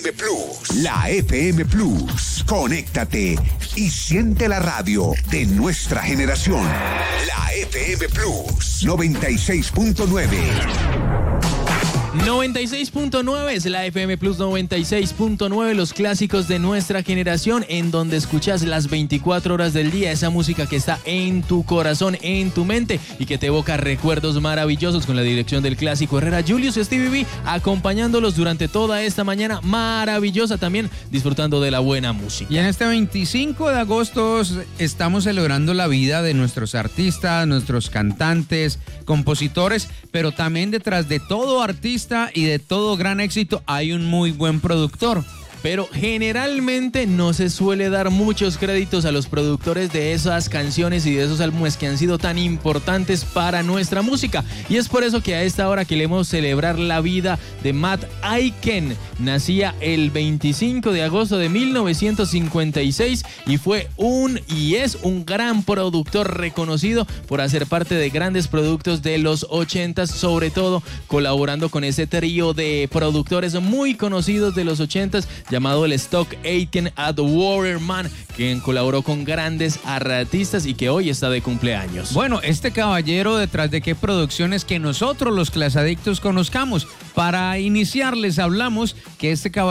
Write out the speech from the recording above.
FM Plus. La FM Plus. Conéctate y siente la radio de nuestra generación. La FM Plus 96.9. 96.9 es la FM Plus 96.9, los clásicos de nuestra generación, en donde escuchas las 24 horas del día, esa música que está en tu corazón, en tu mente y que te evoca recuerdos maravillosos, con la dirección del clásico Herrera, Julius y Stevie B, acompañándolos durante toda esta mañana maravillosa, también disfrutando de la buena música. Y en este 25 de agosto estamos celebrando la vida de nuestros artistas, nuestros cantantes, compositores, pero también detrás de todo artista y de todo gran éxito hay un muy buen productor. Pero generalmente no se suele dar muchos créditos a los productores de esas canciones y de esos álbumes que han sido tan importantes para nuestra música. Y es por eso que a esta hora queremos celebrar la vida de Matt Aiken. Nacía el 25 de agosto de 1956 y es un gran productor reconocido por hacer parte de grandes productos de los 80s, sobre todo colaborando con ese trío de productores muy conocidos de los 80s llamado el Stock Aitken and Waterman, quien colaboró con grandes artistas y que hoy está de cumpleaños. Bueno, este caballero, detrás de qué producciones que nosotros los Clasadictos conozcamos. Para iniciar les hablamos que este caballero